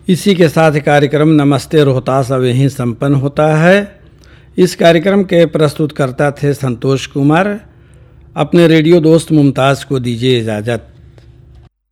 इसी के साथ कार्यक्रम नमस्ते रोहतास अब यहीं संपन्न होता है। इस कार्यक्रम के प्रस्तुतकर्ता थे संतोष कुमार। अपने रेडियो दोस्त मुमताज़ को दीजिए इजाज़त।